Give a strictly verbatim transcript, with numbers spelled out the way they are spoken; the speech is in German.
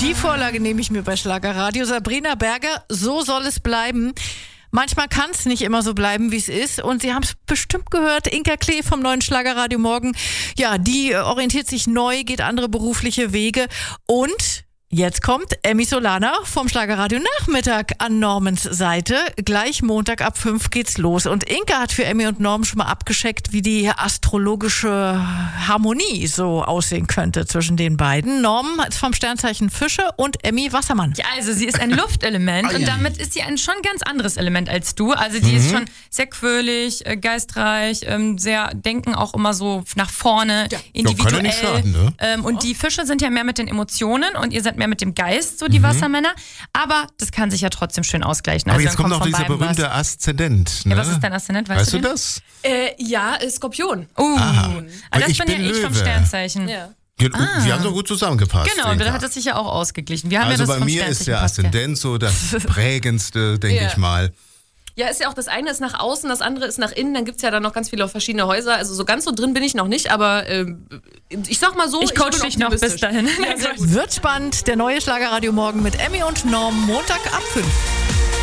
Die Vorlage nehme ich mir bei Schlagerradio. Sabrina Berger, so soll es bleiben. Manchmal kann es nicht immer so bleiben, wie es ist. Und Sie haben es bestimmt gehört, Inka Klee vom neuen Schlagerradio Morgen. Ja, die orientiert sich neu, geht andere berufliche Wege. Und jetzt kommt Emmy Solana vom Schlagerradio Nachmittag an Normans Seite. Gleich Montag ab fünf geht's los. Und Inka hat für Emmy und Norm schon mal abgescheckt, wie die astrologische Harmonie so aussehen könnte zwischen den beiden. Norm ist vom Sternzeichen Fische und Emmy Wassermann. Ja, also sie ist ein Luftelement und damit ist sie ein schon ganz anderes Element als du. Also die mhm. ist schon sehr quirlig, äh, geistreich, ähm, sehr denken auch immer so nach vorne, ja. individuell. Ja, kann ja nicht schaden, ne? ähm, und die Fische sind ja mehr mit den Emotionen und ihr seid mehr mit dem Geist, so die mhm. Wassermänner. Aber das kann sich ja trotzdem schön ausgleichen. Aber also jetzt kommt noch dieser berühmte was. Aszendent. Ne? Ja, was ist dein Aszendent? Weißt, weißt du, du das? Äh, ja, Skorpion. Uh, Aha. also das ich bin, bin ja ich vom Löwe. Sternzeichen. Ja. Wir Ah. haben doch gut zusammengepasst. Genau, da hat es sich ja auch ausgeglichen. Wir haben also ja das bei vom mir ist Sternzeichen der passt, Aszendent so das prägendste, denke Ja. ich mal. Ja, ist ja auch das eine ist nach außen, das andere ist nach innen. Dann gibt es ja dann noch ganz viele verschiedene Häuser. Also so ganz so drin bin ich noch nicht, aber äh, ich sag mal so, Ich coach bin dich noch bis optimistisch. dahin. Ja, sehr gut. Wird spannend. Der neue Schlagerradio Morgen mit Emmy und Norm Montag ab fünf.